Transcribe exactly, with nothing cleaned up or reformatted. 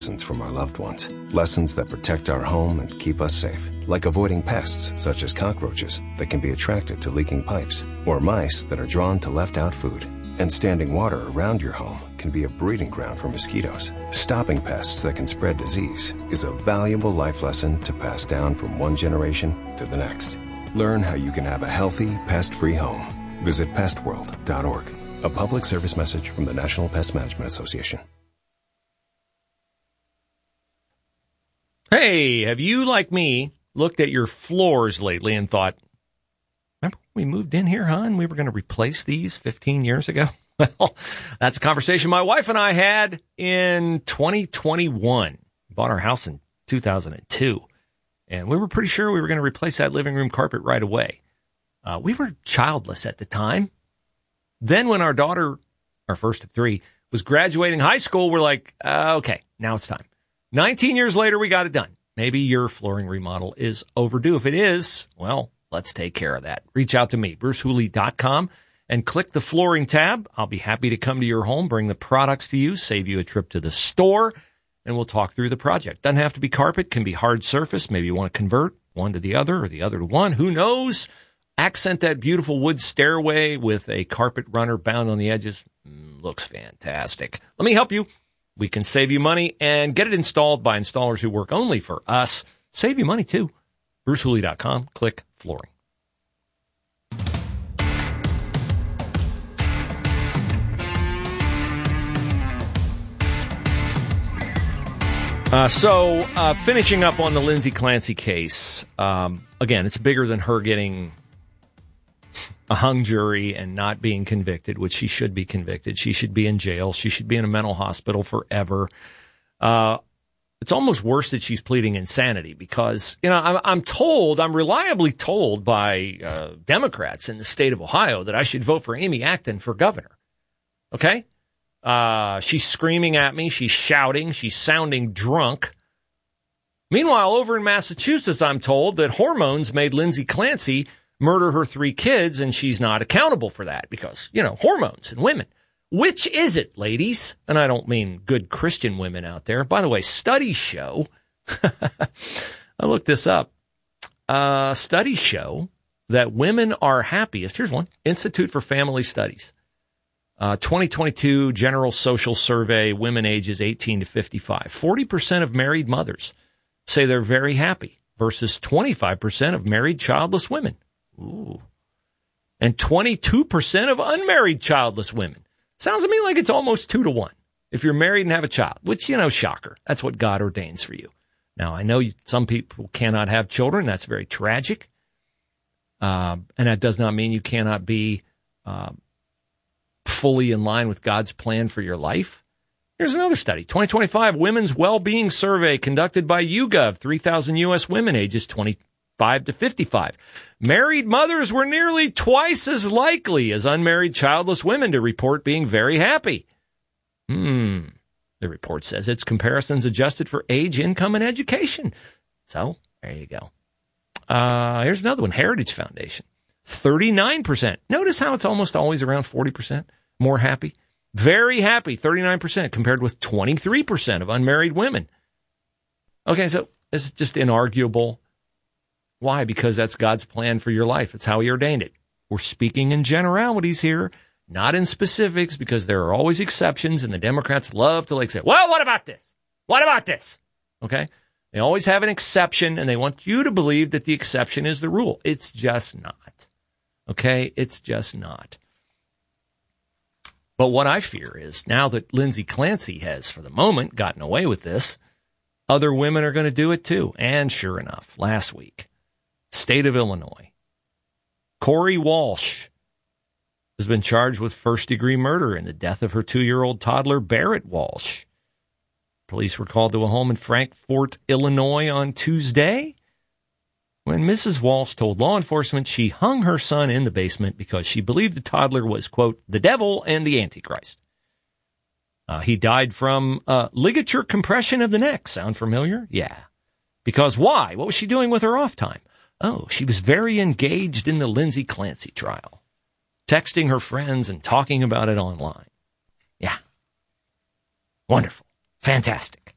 Lessons from our loved ones. Lessons that protect our home and keep us safe. Like avoiding pests, such as cockroaches, that can be attracted to leaking pipes, or mice that are drawn to left-out food. And standing water around your home can be a breeding ground for mosquitoes. Stopping pests that can spread disease is a valuable life lesson to pass down from one generation to the next. Learn how you can have a healthy, pest-free home. Visit pest world dot org. A public service message from the National Pest Management Association. Hey, have you, like me, looked at your floors lately and thought, remember when we moved in here, huh, and we were going to replace these fifteen years ago? Well, that's a conversation my wife and I had in twenty twenty-one. We bought our house in two thousand two, and we were pretty sure we were going to replace that living room carpet right away. Uh, we were childless at the time. Then when our daughter, our first of three, was graduating high school, we're like, uh, okay, now it's time. nineteen years later, we got it done. Maybe your flooring remodel is overdue. If it is, well, let's take care of that. Reach out to me, bruce hooley dot com, and click the flooring tab. I'll be happy to come to your home, bring the products to you, save you a trip to the store, and we'll talk through the project. Doesn't have to be carpet, can be hard surface. Maybe you want to convert one to the other or the other to one. Who knows? Accent that beautiful wood stairway with a carpet runner bound on the edges. Mm, looks fantastic. Let me help you. We can save you money and get it installed by installers who work only for us. Save you money, too. bruce hooley dot com. Click flooring. Uh, so, uh, finishing up on the Lindsay Clancy case, um, again, it's bigger than her getting a hung jury and not being convicted, which she should be convicted. She should be in jail. She should be in a mental hospital forever. Uh, it's almost worse that she's pleading insanity because, you know, I'm, I'm told, I'm reliably told by uh, Democrats in the state of Ohio that I should vote for Amy Acton for governor. Okay? Uh, she's screaming at me. She's shouting. She's sounding drunk. Meanwhile, over in Massachusetts, I'm told that hormones made Lindsay Clancy murder her three kids, and she's not accountable for that because, you know, hormones and women. Which is it, ladies? And I don't mean good Christian women out there. By the way, studies show, I looked this up, uh, studies show that women are happiest. Here's one, Institute for Family Studies. Uh, twenty twenty-two General Social Survey, women ages eighteen to fifty-five. forty percent of married mothers say they're very happy versus twenty-five percent of married childless women. Ooh. And twenty-two percent of unmarried childless women. Sounds to me like it's almost two to one. If you're married and have a child, which, you know, shocker. That's what God ordains for you. Now, I know you, some people cannot have children. That's very tragic. Uh, and that does not mean you cannot be uh, fully in line with God's plan for your life. Here's another study. twenty twenty-five Women's Well-Being Survey conducted by YouGov. three thousand U S women ages twenty-five to fifty-five. Married mothers were nearly twice as likely as unmarried childless women to report being very happy. Hmm. The report says it's comparisons adjusted for age, income, and education. So, there you go. Uh, here's another one. Heritage Foundation. thirty-nine percent. Notice how it's almost always around forty percent more happy. Very happy, thirty-nine percent, compared with twenty-three percent of unmarried women. Okay, so this is just inarguable. Why? Because that's God's plan for your life. It's how he ordained it. We're speaking in generalities here, not in specifics, because there are always exceptions, and the Democrats love to like say, well, what about this? What about this? Okay? They always have an exception, and they want you to believe that the exception is the rule. It's just not. Okay? It's just not. But what I fear is now that Lindsay Clancy has, for the moment, gotten away with this, other women are going to do it too. And sure enough, last week, state of Illinois, Corey Walsh has been charged with first-degree murder in the death of her two-year-old toddler, Barrett Walsh. Police were called to a home in Frankfort, Illinois on Tuesday when Missus Walsh told law enforcement she hung her son in the basement because she believed the toddler was, quote, the devil and the Antichrist. Uh, he died from uh, ligature compression of the neck. Sound familiar? Yeah. Because why? What was she doing with her off time? Oh, she was very engaged in the Lindsay Clancy trial, texting her friends and talking about it online. Yeah. Wonderful. Fantastic.